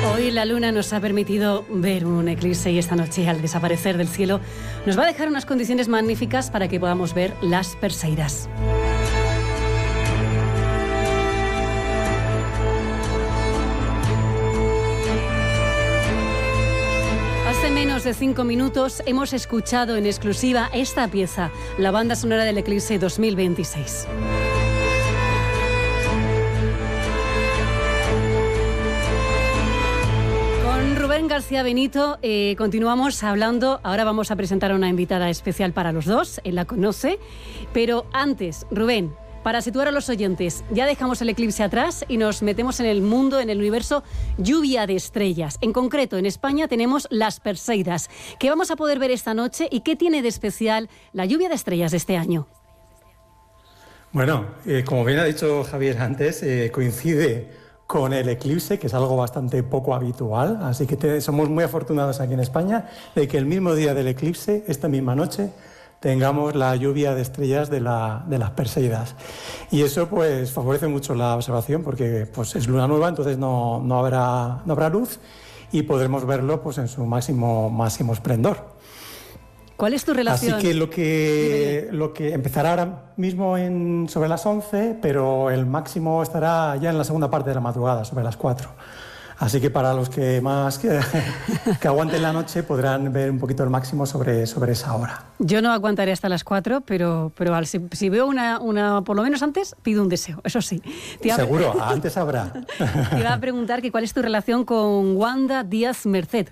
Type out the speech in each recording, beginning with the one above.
Hoy la luna nos ha permitido ver un eclipse y esta noche, al desaparecer del cielo, nos va a dejar unas condiciones magníficas para que podamos ver las Perseidas. Hace menos de 5 minutos hemos escuchado en exclusiva esta pieza, la banda sonora del eclipse 2026. Rubén García Benito, continuamos hablando. Ahora vamos a presentar a una invitada especial para los dos, él la conoce, pero antes, Rubén, para situar a los oyentes, ya dejamos el eclipse atrás y nos metemos en el mundo, en el universo lluvia de estrellas. En concreto, en España tenemos las Perseidas, que vamos a poder ver esta noche. ¿Y qué tiene de especial la lluvia de estrellas de este año? Bueno, como bien ha dicho Javier antes, coincide con el eclipse, que es algo bastante poco habitual, así que somos muy afortunados aquí en España de que el mismo día del eclipse, esta misma noche, tengamos la lluvia de estrellas de las Perseidas. Y eso pues favorece mucho la observación porque pues, es luna nueva, entonces no habrá luz y podremos verlo pues, en su máximo esplendor. ¿Cuál es tu relación? Así que lo que empezará ahora mismo sobre las 11, pero el máximo estará ya en la segunda parte de la madrugada, sobre las 4. Así que para los que que aguanten la noche podrán ver un poquito el máximo sobre esa hora. Yo no aguantaré hasta las 4, pero si veo una por lo menos antes, pido un deseo, eso sí. Seguro, antes habrá. Te iba a preguntar que cuál es tu relación con Wanda Díaz Merced.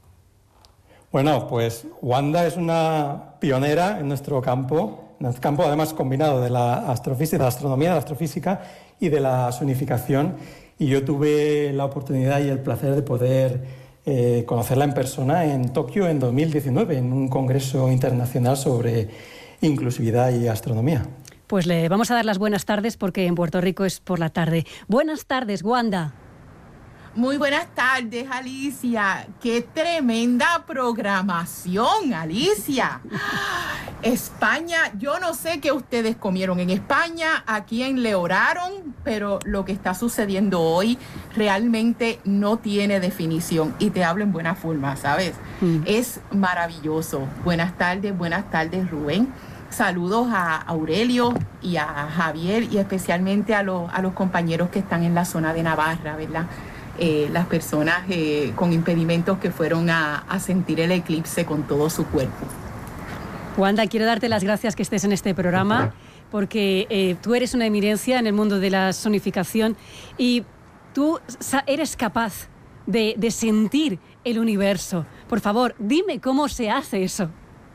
Bueno, pues Wanda es una pionera en nuestro campo además combinado de la astrofísica, de la astronomía, de la astrofísica y de la sonificación. Y yo tuve la oportunidad y el placer de poder conocerla en persona en Tokio en 2019, en un congreso internacional sobre inclusividad y astronomía. Pues le vamos a dar las buenas tardes porque en Puerto Rico es por la tarde. Buenas tardes, Wanda. Muy buenas tardes, Alicia. ¡Qué tremenda programación, Alicia! España, yo no sé qué ustedes comieron en España, a quién le oraron, pero lo que está sucediendo hoy realmente no tiene definición. Y te hablo en buena forma, ¿sabes? Es maravilloso. Buenas tardes, Rubén. Saludos a Aurelio y a Javier y especialmente a los compañeros que están en la zona de Navarra, ¿verdad? Las personas con impedimentos que fueron a sentir el eclipse con todo su cuerpo. Wanda, quiero darte las gracias que estés en este programa porque tú eres una eminencia en el mundo de la sonificación y tú eres capaz de sentir el universo. Por favor, dime cómo se hace eso.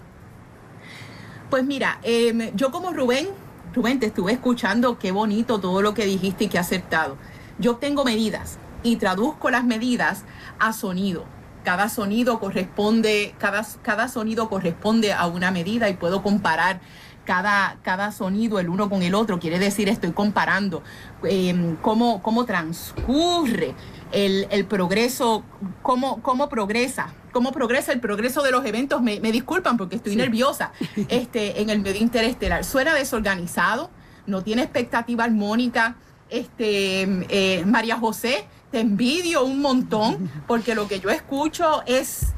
Pues mira, yo como Rubén, te estuve escuchando, qué bonito todo lo que dijiste y qué acertado. Yo tengo medidas y traduzco las medidas a sonido. Cada sonido corresponde a una medida y puedo comparar cada sonido el uno con el otro. Quiere decir, estoy comparando cómo transcurre el progreso, cómo progresa el progreso de los eventos. Me disculpan porque estoy nerviosa en el medio interestelar. Suena desorganizado, no tiene expectativa armónica. María José, te envidio un montón porque lo que yo escucho es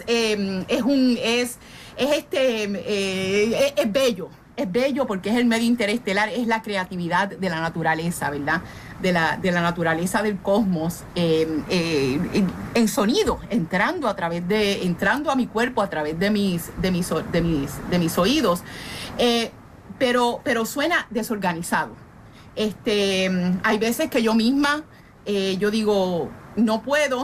bello porque es el medio interestelar, es la creatividad de la naturaleza, ¿verdad? De la naturaleza del cosmos en sonido, entrando a mi cuerpo a través de mis oídos, pero suena desorganizado. Hay veces que yo misma yo digo, no puedo,